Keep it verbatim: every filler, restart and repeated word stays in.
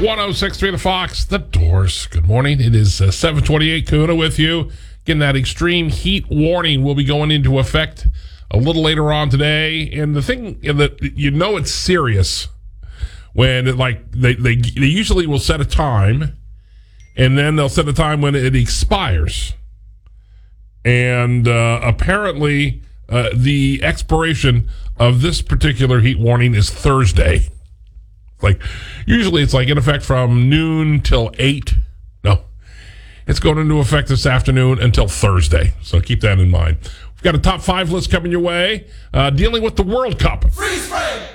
one oh six point three The Fox, The Doors. Good morning. It is uh, seven twenty-eight. Kahuna with you. Again, that extreme heat warning will be going into effect a little later on today. And the thing that you know it's serious when it, like they, they they usually will set a time, and then they'll set a time when it expires. And uh, apparently uh, the expiration of this particular heat warning is Thursday. Like, usually it's like in effect from noon till eight. No, it's going into effect this afternoon until Thursday. So keep that in mind. We've got a top five list coming your way, uh, dealing with the World Cup. Freeze frame!